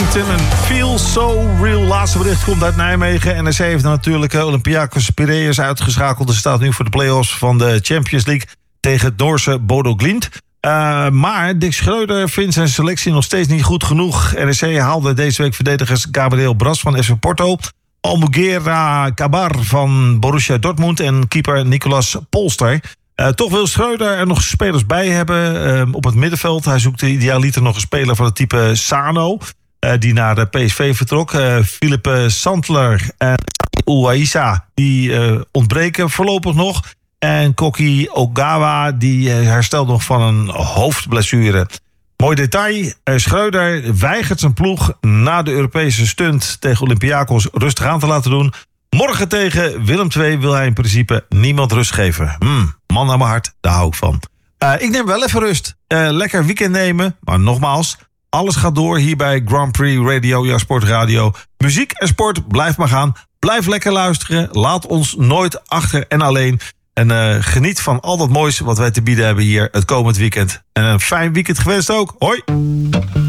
Washington en Feel So Real. Laatste bericht komt uit Nijmegen. NEC heeft natuurlijk Olympiakos Piraeus uitgeschakeld. Ze staat nu voor de play-offs van de Champions League tegen het Noorse Bodo Glimt. Maar Dick Schreuder vindt zijn selectie nog steeds niet goed genoeg. NEC haalde deze week verdedigers Gabriel Bras van FC Porto, Almugera Cabar van Borussia Dortmund en keeper Nicolas Polster. Toch wil Schreuder er nog spelers bij hebben op het middenveld. Hij zoekt idealiter nog een speler van het type Sano, die naar de PSV vertrok. Philippe Sandler en Ouaissa, die ontbreken voorlopig nog. En Koki Ogawa, die herstelt nog van een hoofdblessure. Mooi detail, Schreuder weigert zijn ploeg na de Europese stunt tegen Olympiakos rustig aan te laten doen. Morgen tegen Willem II wil hij in principe niemand rust geven. Man naar mijn hart, daar hou ik van. Ik neem wel even rust. Lekker weekend nemen, maar nogmaals, alles gaat door hier bij Grand Prix Radio, jouw sportradio. Muziek en sport, blijf maar gaan. Blijf lekker luisteren, laat ons nooit achter en alleen. En geniet van al dat moois wat wij te bieden hebben hier het komend weekend. En een fijn weekend gewenst ook. Hoi!